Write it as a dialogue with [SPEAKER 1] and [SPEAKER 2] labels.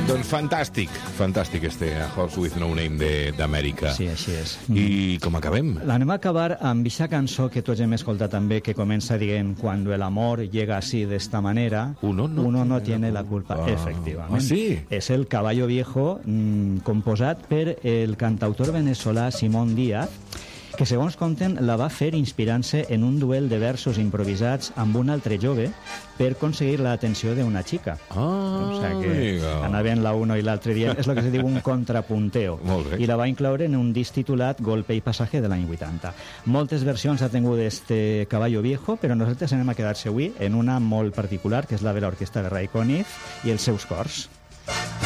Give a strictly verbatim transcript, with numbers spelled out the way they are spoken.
[SPEAKER 1] Doncs fantàstic, fantàstic este A Horse with No Name d'Amèrica.
[SPEAKER 2] Sí, així és.
[SPEAKER 1] I com acabem?
[SPEAKER 2] L'anem a acabar amb aquesta cançó que tots hem escoltat també, que comença dient «Cuando el amor llega así de esta manera,
[SPEAKER 1] uno no,
[SPEAKER 2] uno no tiene la culpa».
[SPEAKER 1] Ah.
[SPEAKER 2] Efectivament.
[SPEAKER 1] Ah, sí?
[SPEAKER 2] És el Caballo Viejo, mmm, composat per el cantautor venezolà Simón Díaz, que segons conten la va fer inspirant-se en un duel de versos improvisats amb un altre jove per aconseguir l'atenció d'una xica.
[SPEAKER 1] Ah,
[SPEAKER 2] O sigui que
[SPEAKER 1] amiga.
[SPEAKER 2] anaven l'uno i l'altre dia. És el que se diu un contrapunteo.
[SPEAKER 1] Molt bé.
[SPEAKER 2] I la va incloure en un disc titulat Golpe y pasaje de l'any vuitanta. Moltes versions ha tingut este Caballo Viejo, però nosaltres anem a quedar-se avui en una molt particular, que és la de l'orquestra de Ray Conniff i els seus cors.